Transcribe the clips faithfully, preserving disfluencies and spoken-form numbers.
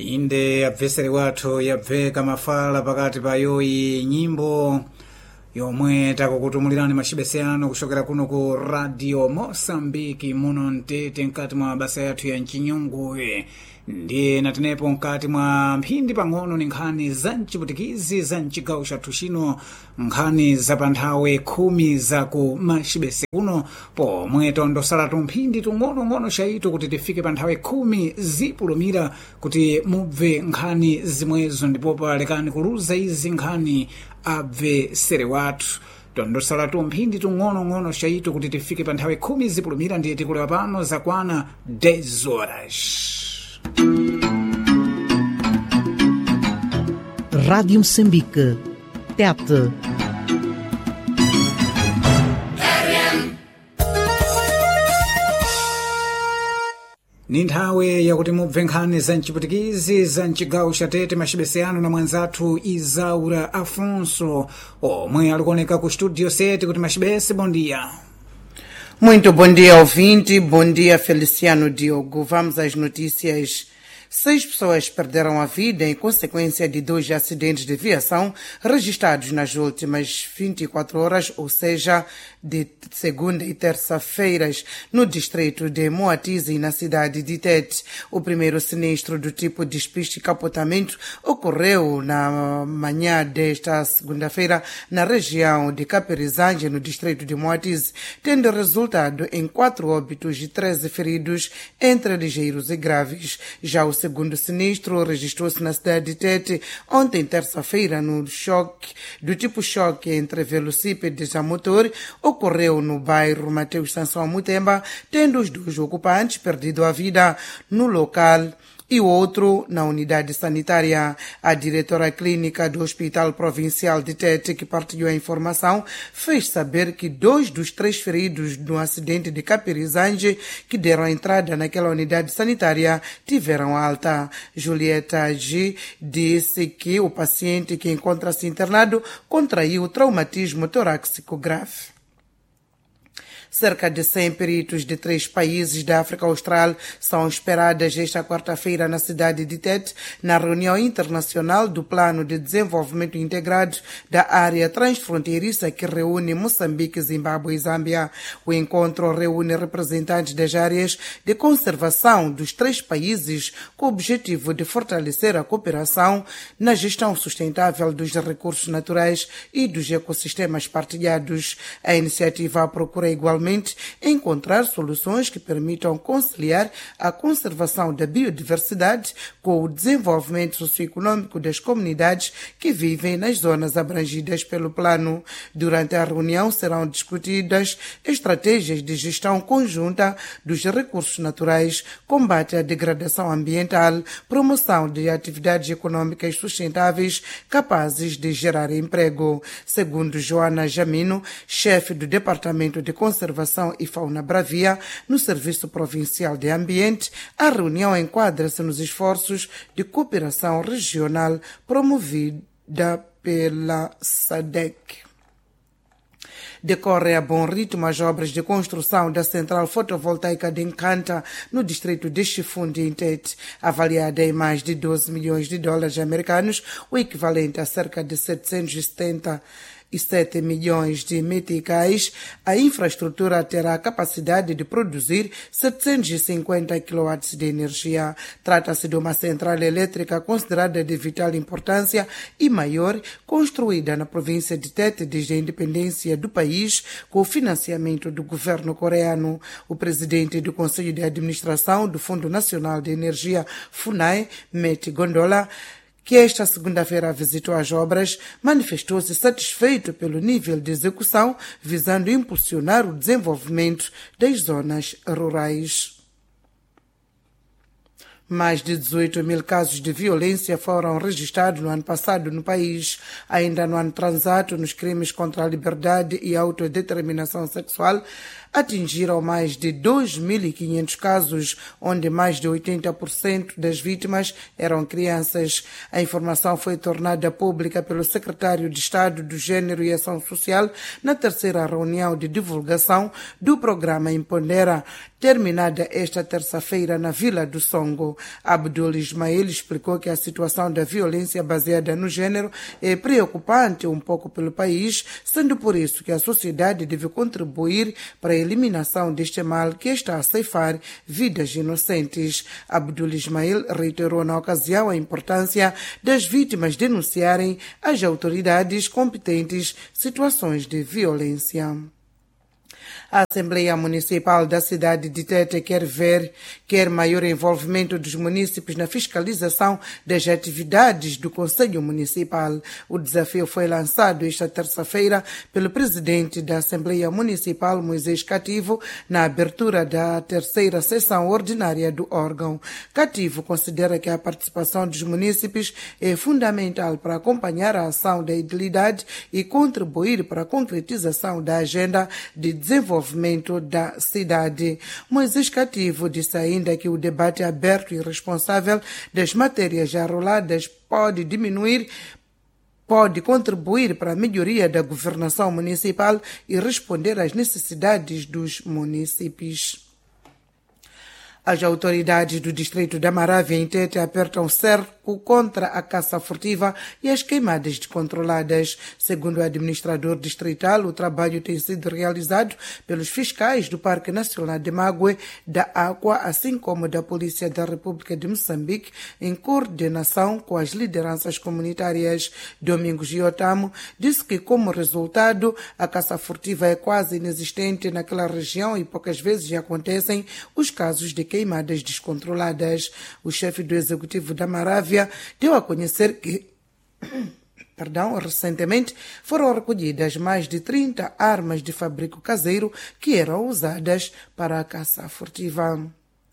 inde abvesere wathu yabveka mafala pakati pa yoyi nyimbo yomwe takukutumulirani machibese anu kuchokera kuno ku Radio Mosambiki muno mtete mkati mwa basa yathu ya mchinyunguwe. Ndiye natenepo mkati mwa mphindi pang'ono ni nkhani za mchiputikizi za mchigawo chathu chino, nkhani za panthawe khumi za ku machibese kuno, pomwe tondosala mphindi tung'ono-ng'ono chaitu kuti tifike panthawe khumi zipulumira kuti mubve nkhani zimwezo, ndipo palekani kuluza izi nkhani abve sere wathu. Tondosala mphindi tung'ono-ng'ono chaitu kuti tifike panthawe khumi zipulumira, ndiye tikulewa pano zakwana dez horas. Rádio Moçambique, Tete. Ni nthawe yakuti mubve nkhani za mchiputikizi za mchigawo cha Tete machibese anu na mwanzathu Isaura Afonso, omwe alikuoneka ku studio sete kuti machibese. Bom dia. Muito bom dia, ouvinte. Bom dia, Feliciano Diogo. Vamos às notícias. Seis pessoas perderam a vida em consequência de dois acidentes de viação registrados nas últimas vinte e quatro horas, ou seja, de segunda e terça-feiras, no distrito de Moatize, na cidade de Tete. O primeiro sinistro do tipo despiste e capotamento ocorreu na manhã desta segunda-feira na região de Caperizange, no distrito de Moatize, tendo resultado em quatro óbitos e treze feridos, entre ligeiros e graves. Já o segundo sinistro registrou-se na cidade de Tete ontem, terça-feira, no choque do tipo choque entre velocípedes a motor, ocorreu no bairro Mateus Sansão Mutemba, tendo os dois ocupantes perdido a vida no local e o outro na unidade sanitária. A diretora clínica do Hospital Provincial de Tete, que partilhou a informação, fez saber que dois dos três feridos no acidente de Capirizange que deram entrada naquela unidade sanitária tiveram alta. Julieta G. disse que o paciente que encontra-se internado contraiu traumatismo torácico grave. Cerca de cem peritos de três países da África Austral são esperadas esta quarta-feira na cidade de Tete, na reunião internacional do Plano de Desenvolvimento Integrado da Área Transfronteiriça que reúne Moçambique, Zimbábue e Zâmbia. O encontro reúne representantes das áreas de conservação dos três países com o objetivo de fortalecer a cooperação na gestão sustentável dos recursos naturais e dos ecossistemas partilhados. A iniciativa procura igualmente encontrar soluções que permitam conciliar a conservação da biodiversidade com o desenvolvimento socioeconômico das comunidades que vivem nas zonas abrangidas pelo plano. Durante a reunião serão discutidas estratégias de gestão conjunta dos recursos naturais, combate à degradação ambiental, promoção de atividades econômicas sustentáveis capazes de gerar emprego. Segundo Joana Jamino, chefe do Departamento de Conservação e Fauna Bravia, no Serviço Provincial de Ambiente, a reunião enquadra-se nos esforços de cooperação regional promovida pela S A D E C. Decorrem a bom ritmo as obras de construção da central fotovoltaica de Encanta, no distrito de Chifundi, em Tete, avaliada em mais de doze milhões de dólares americanos, o equivalente a cerca de setecentos e setenta e sete milhões de meticais. A infraestrutura terá a capacidade de produzir setecentos e cinquenta quilowatts de energia. Trata-se de uma central elétrica considerada de vital importância e maior, construída na província de Tete desde a independência do país, com o financiamento do governo coreano. O presidente do Conselho de Administração do Fundo Nacional de Energia, FUNAE, Meti Gondola, que esta segunda-feira visitou as obras, manifestou-se satisfeito pelo nível de execução, visando impulsionar o desenvolvimento das zonas rurais. Mais de dezoito mil casos de violência foram registrados no ano passado no país. Ainda no ano transato, nos crimes contra a liberdade e a autodeterminação sexual, atingiram mais de dois mil e quinhentos casos, onde mais de oitenta por cento das vítimas eram crianças. A informação foi tornada pública pelo secretário de Estado do Gênero e Ação Social na terceira reunião de divulgação do programa Impondera, terminada esta terça-feira na Vila do Songo. Abdul Ismail explicou que a situação da violência baseada no gênero é preocupante um pouco pelo país, sendo por isso que a sociedade deve contribuir para a eliminação deste mal que está a ceifar vidas inocentes. Abdul Ismail reiterou na ocasião a importância das vítimas denunciarem às autoridades competentes situações de violência. A Assembleia Municipal da cidade de Tete quer ver quer maior envolvimento dos munícipes na fiscalização das atividades do Conselho Municipal. O desafio foi lançado esta terça-feira pelo presidente da Assembleia Municipal, Moisés Cativo, na abertura da terceira sessão ordinária do órgão. Cativo considera que a participação dos munícipes é fundamental para acompanhar a ação da edilidade e contribuir para a concretização da agenda de desenvolvimento da cidade. Moisés Cativo disse ainda que o debate aberto e responsável das matérias arroladas pode diminuir pode contribuir para a melhoria da governação municipal e responder às necessidades dos munícipes. As autoridades do distrito da Marávia em Tete apertam cerco contra a caça furtiva e as queimadas descontroladas. Segundo o administrador distrital, o trabalho tem sido realizado pelos fiscais do Parque Nacional de Mague, da Água, assim como da Polícia da República de Moçambique, em coordenação com as lideranças comunitárias. Domingos Giotamo disse que, como resultado, a caça furtiva é quase inexistente naquela região e poucas vezes acontecem os casos de queimadas descontroladas. O chefe do executivo da Marávia deu a conhecer que Perdão, recentemente foram recolhidas mais de trinta armas de fabrico caseiro que eram usadas para a caça furtiva.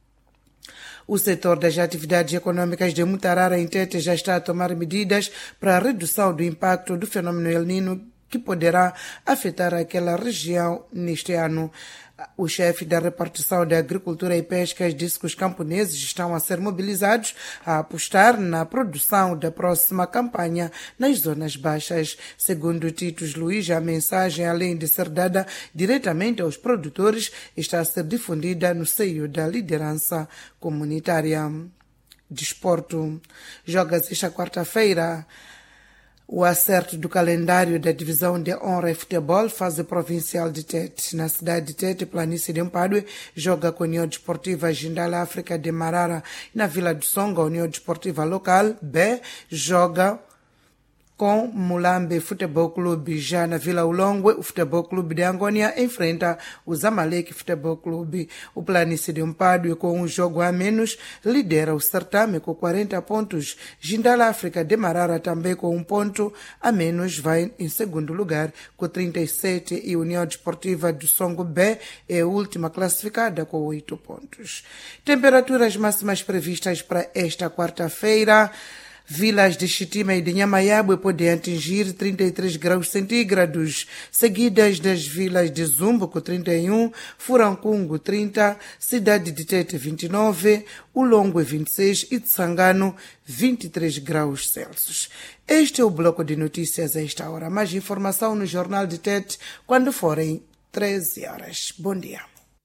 O setor das atividades econômicas de Mutarara em Tete já está a tomar medidas para a redução do impacto do fenômeno El Niño que poderá afetar aquela região neste ano. O chefe da repartição da Agricultura e Pescas disse que os camponeses estão a ser mobilizados a apostar na produção da próxima campanha nas zonas baixas. Segundo Titus Luiz, a mensagem, além de ser dada diretamente aos produtores, está a ser difundida no seio da liderança comunitária. Desporto. Joga-se esta quarta-feira o acerto do calendário da divisão de honra e futebol fase provincial de Tete. Na cidade de Tete, Planície de Mpadue joga com a União Desportiva Jindala África de Marara. Na Vila do Songo, a União Desportiva Local B joga com Mulambe Futebol Clube. Já na Vila Ulongwe, o Futebol Clube de Angônia enfrenta o Zamalek Futebol Clube. O Planície de Mpadue, com um jogo a menos, lidera o certame com quarenta pontos. Jindala África de Marara, também com um ponto a menos, vai em segundo lugar com trinta e sete, e União Desportiva do Songo B é a última classificada com oito pontos. Temperaturas máximas previstas para esta quarta-feira. Vilas de Chitima e de Nhamaiabue podem atingir trinta e três graus centígrados, seguidas das vilas de Zumbo com trinta e um, Furancungo trinta, Cidade de Tete vinte e nove, Ulongwe vinte e seis e Tsangano vinte e três graus Celsius. Este é o bloco de notícias a esta hora. Mais informação no Jornal de Tete quando forem treze horas. Bom dia.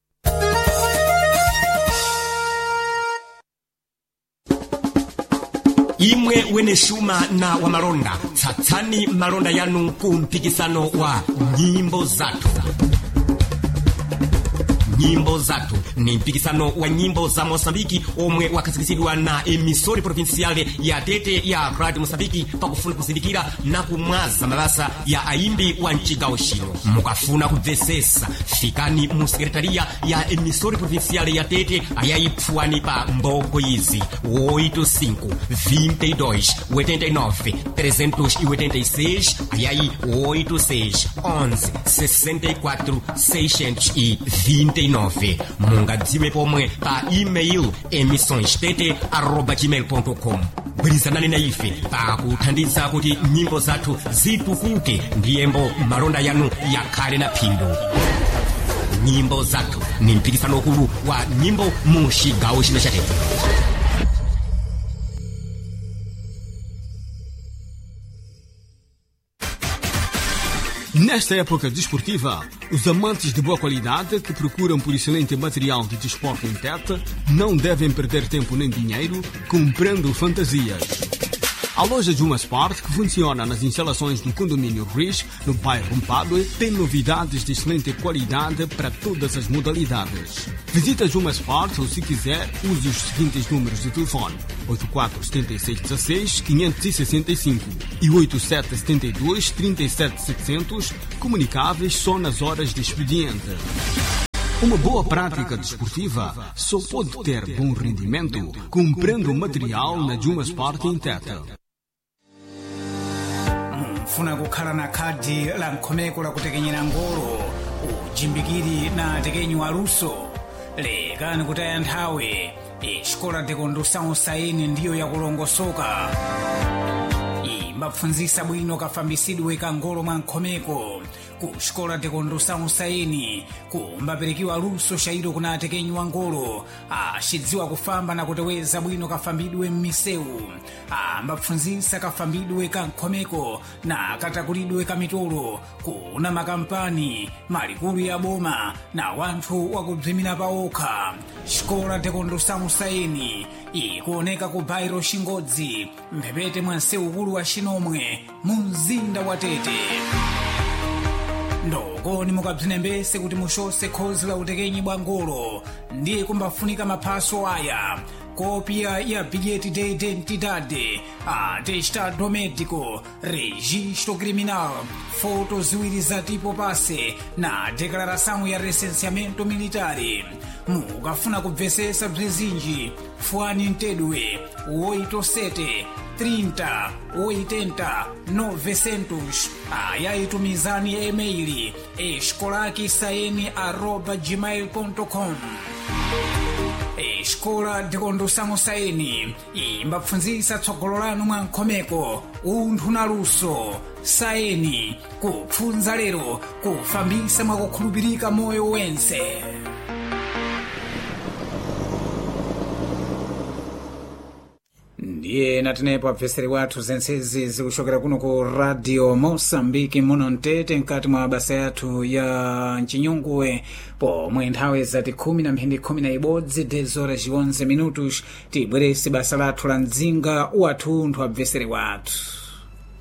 imwe wene shuma na wa malonda tsatsani malonda yanu kumpikisano wa nyimbo zatu. Nyimbo zatu ni mpikisano wa nyimbo za Mosambiki omwe wakasikizidwa na emisori provinciale ya Tete ya Radio Mosambiki pakufuna kuzindikira na kumwaza mabasa ya aimbi wa nchigao shino. Mukafuna kubvesesa fikani mu sekretaria ya emisori provinciale ya Tete ayaipfuani pa mboko izi oito cinco, vinte e dois, oitenta e nove, trezentos e oitenta e seis, ayai oito seis, onze, sessenta e quatro, seiscentos e vinte e nove. Mungadziwe pomwe pa email emissõestete arroba gmail ponto com. Bwirizanani na ife pa kuthandiza kuti nyimbo zathu zitukuke ndiyembo malonda yanu yakhale na phindu. nyimbo zathu ni mpikisano ukulu wa nyimbo mu cigawo cino ca Tete. Nesta época desportiva, os amantes de boa qualidade que procuram por excelente material de desporto em Tete não devem perder tempo nem dinheiro comprando fantasias. A loja Juma Sport, que funciona nas instalações do condomínio Riz, no bairro Mpadue, tem novidades de excelente qualidade para todas as modalidades. Visita Juma Sport ou, se quiser, use os seguintes números de telefone: oito quatro sete seis um seis, cinco seis cinco e oito sete sete dois, três sete sete zero zero, comunicáveis só nas horas de expediente. Uma boa prática desportiva só pode ter bom rendimento comprando material na Juma Sport em Tete. Funa kukhala na khadi la mkhomeko la kutekenyera ngolo ujimbikiri na tekenyi aluso lekani kutaya nthawi ixikola tekondusawo saini ndiyo yakulongosoka imbapfunzisa bwino kafambisidwe ka ngolo mwa mkhomeko ku xikola tekondusawo saini kumbaperekiwa luso shairo kuna tekenyi wa ngolo axidziwa kufamba na kuteweza bwino kafambidwe m'misewu ambapfunzisa kafambidwe ka mkhomeko na katakulidwe ka mitolo kuna makampani malikulu ya boma na wanthu wakubzimira paokha. Xikola tekondusawo saini ikuoneka ku bairo Xingodzi mphepete mwa msewu ukulu wa Xinomwe mu mzinda wa Tete. Ndokoni mukabzinembese kuti mushose khozi la utekenyi bwa ngolo ndiye kumbafunika maphaso aya: kopia ya bilhete de identidade, atestado médico, registro criminal, fotos ziwiri za tipo passe na declaração ya recenseamento militari. Mukafuna kubvesesa bzizinji, fuani ntedwe oito sete trinta oitenta novecentos. Ayaitumizani e-mail escolakisaeni arroba gmail ponto com. Escola de Condução Saini imbapfunzisa tsogolo lanu mwa mkhomeko unthu na luso. Saini kupfunza lero kufambisa mwakukhulupirika moyo wense. Ndiye natenepo apfeseri wathu zensezi zikuchokera kuno ku Radio Mosambiki muno mtete mkati mwa basa yathu ya Nchinyunguwe pomwe nthawi zati khumi na mphindi khumi na ibodzi dezora zionse minutos tibwerese basa lathu la mdzinga wathu nthu apfeseri wathu.